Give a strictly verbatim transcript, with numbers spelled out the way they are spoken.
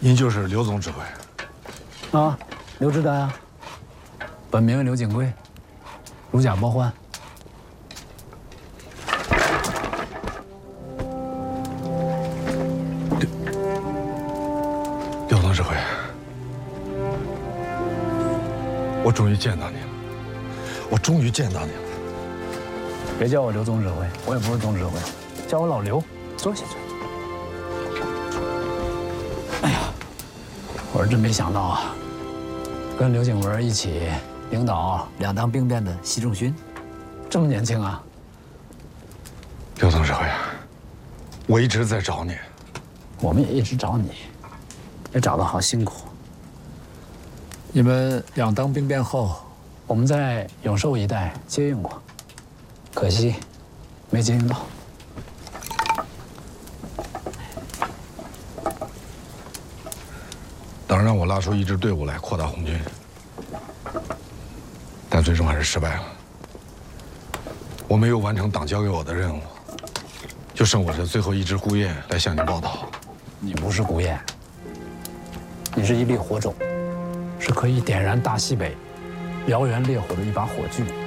您就是刘总指挥。 啊，刘志丹啊，本名刘景贵，如假包换。 刘刘总指挥，我终于见到你了，我终于见到你了。 别叫我刘总指挥，我也不是总指挥，叫我老刘。坐下去。哎呀，我是真没想到啊，跟刘景文一起领导两当兵变的习仲勋，这么年轻啊！ 刘总指挥，我一直在找你， 我们也一直找你，也找得好辛苦。你们两当兵变后，我们在永寿一带接应过，可惜没接应到。 党让我拉出一支队伍来扩大红军，但最终还是失败了。我没有完成党交给我的任务，就剩我这最后一支孤雁来向您报道。 你不是孤雁，你是一粒火种，是可以点燃大西北燎原烈火的一把火炬。